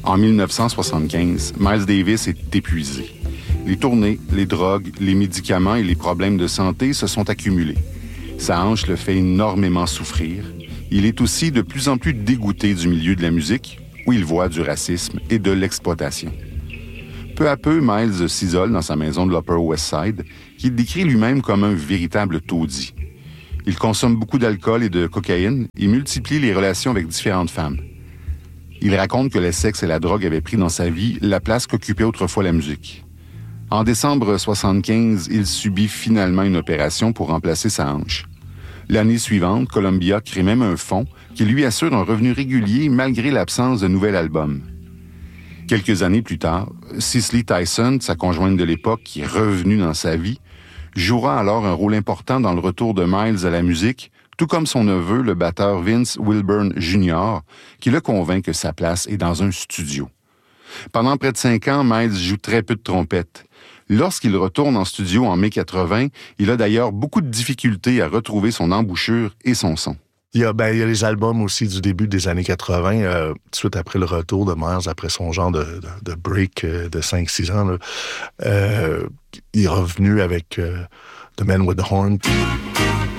En 1975, Miles Davis est épuisé. Les tournées, les drogues, les médicaments et les problèmes de santé se sont accumulés. Sa hanche le fait énormément souffrir. Il est aussi de plus en plus dégoûté du milieu de la musique, où il voit du racisme et de l'exploitation. Peu à peu, Miles s'isole dans sa maison de l'Upper West Side, qu'il décrit lui-même comme un véritable taudis. Il consomme beaucoup d'alcool et de cocaïne et multiplie les relations avec différentes femmes. Il raconte que le sexe et la drogue avaient pris dans sa vie la place qu'occupait autrefois la musique. En décembre 1975, il subit finalement une opération pour remplacer sa hanche. L'année suivante, Columbia crée même un fonds qui lui assure un revenu régulier malgré l'absence de nouvel album. Quelques années plus tard, Cicely Tyson, sa conjointe de l'époque qui est revenue dans sa vie, jouera alors un rôle important dans le retour de Miles à la musique, tout comme son neveu, le batteur Vince Wilburn Jr., qui le convainc que sa place est dans un studio. Pendant près de 5 ans, Miles joue très peu de trompette. Lorsqu'il retourne en studio en mai 80, il a d'ailleurs beaucoup de difficultés à retrouver son embouchure et son son. Il y a les albums aussi du début des années 80, tout de suite après le retour de Miles, après son genre de break de 5-6 ans. Là, il est revenu avec The Man with the Horn.